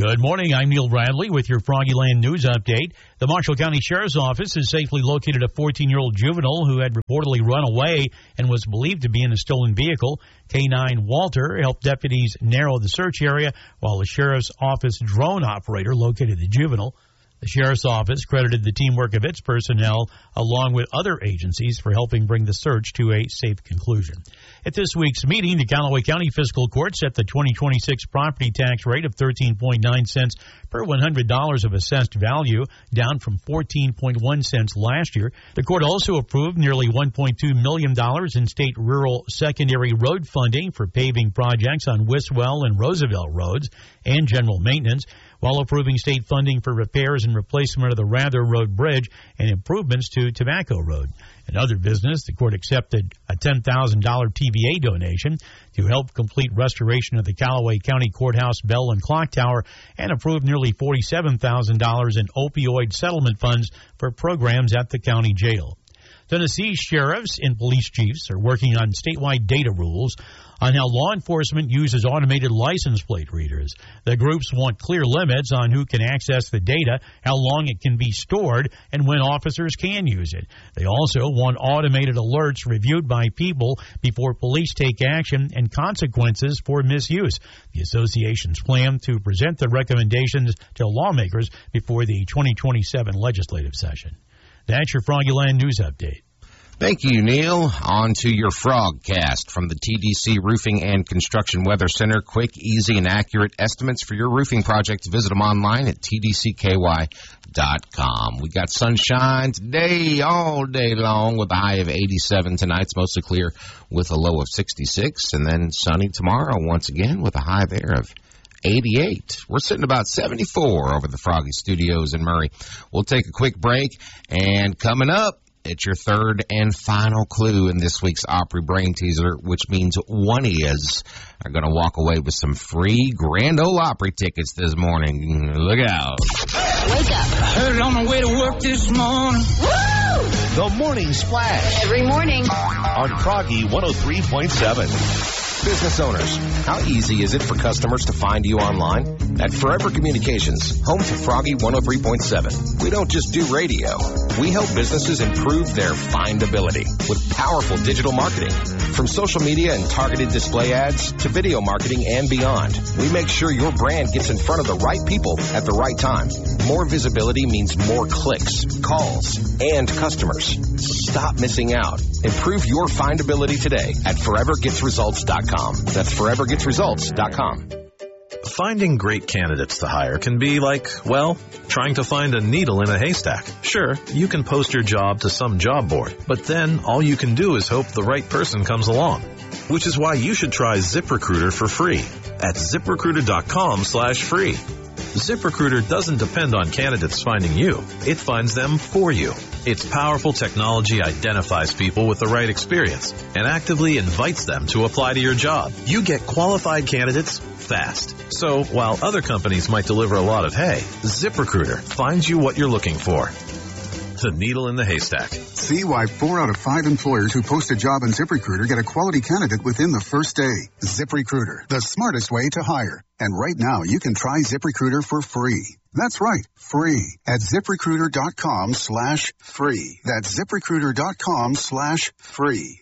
Good morning. I'm Neil Bradley with your Froggyland News Update. The Marshall County Sheriff's Office has safely located a 14-year-old juvenile who had reportedly run away and was believed to be in a stolen vehicle. K-9 Walter helped deputies narrow the search area while the Sheriff's Office drone operator located the juvenile. The Sheriff's Office credited the teamwork of its personnel along with other agencies for helping bring the search to a safe conclusion. At this week's meeting, the Callaway County Fiscal Court set the 2026 property tax rate of 13.9 cents per $100 of assessed value, down from 14.1 cents last year. The court also approved nearly $1.2 million in state rural secondary road funding for paving projects on Wiswell and Roosevelt roads and general maintenance, while approving state funding for repairs and replacement of the Rather Road Bridge and improvements to Tobacco Road. In other business, the court accepted a $10,000 TVA donation to help complete restoration of the Callaway County Courthouse bell and clock tower and approved nearly $47,000 in opioid settlement funds for programs at the county jail. Tennessee sheriffs and police chiefs are working on statewide data rules on how law enforcement uses automated license plate readers. The groups want clear limits on who can access the data, how long it can be stored, and when officers can use it. They also want automated alerts reviewed by people before police take action and consequences for misuse. The associations plan to present the recommendations to lawmakers before the 2027 legislative session. That's your Froggyland News Update. Thank you, Neil. On to your Frogcast from the TDC Roofing and Construction Weather Center. Quick, easy, and accurate estimates for your roofing projects. Visit them online at tdcky.com. We got sunshine today, all day long, with a high of 87 tonight. It's mostly clear with a low of 66. And then sunny tomorrow once again with a high there of 88. We're sitting about 74 over the Froggy Studios in Murray. We'll take a quick break, and coming up, it's your third and final clue in this week's Opry Brain Teaser, which means one is are going to walk away with some free Grand Ole Opry tickets this morning. Look out. Wake up. I heard it on my way to work this morning. Woo! The Morning Splash. Every morning. On Froggy 103.7. Business owners, how easy is it for customers to find you online? At Forever Communications, home to Froggy 103.7, we don't just do radio. We help businesses improve their findability with powerful digital marketing. From social media and targeted display ads to video marketing and beyond, we make sure your brand gets in front of the right people at the right time. More visibility means more clicks, calls, and customers. Stop missing out. Improve your findability today at forevergetsresults.com. That's forevergetsresults.com. Finding great candidates to hire can be like, well, trying to find a needle in a haystack. Sure, you can post your job to some job board, but then all you can do is hope the right person comes along. Which is why you should try ZipRecruiter for free at ZipRecruiter.com/free. ZipRecruiter doesn't depend on candidates finding you. It finds them for you. Its powerful technology identifies people with the right experience and actively invites them to apply to your job. You get qualified candidates fast. So while other companies might deliver a lot of hay, ZipRecruiter finds you what you're looking for. The needle in the haystack. See why 4 out of 5 employers who post a job on ZipRecruiter get a quality candidate within the first day. ZipRecruiter, the smartest way to hire. And right now, you can try ZipRecruiter for free. That's right, free at ZipRecruiter.com/free. That's ZipRecruiter.com/free.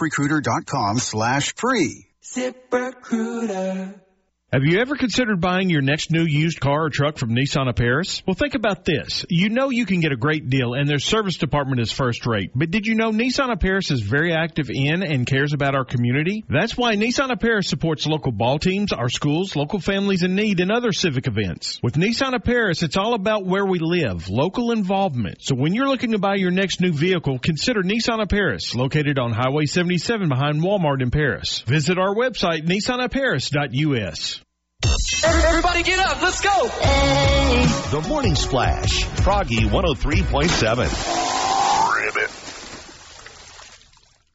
ZipRecruiter.com/free. ZipRecruiter. Have you ever considered buying your next new used car or truck from Nissan of Paris? Well, think about this. You know you can get a great deal, and their service department is first rate. But did you know Nissan of Paris is very active in and cares about our community? That's why Nissan of Paris supports local ball teams, our schools, local families in need, and other civic events. With Nissan of Paris, it's all about where we live, local involvement. So when you're looking to buy your next new vehicle, consider Nissan of Paris, located on Highway 77 behind Walmart in Paris. Visit our website, nissanofparis.us. Everybody get up. Let's go. The Morning Splash. Froggy 103.7.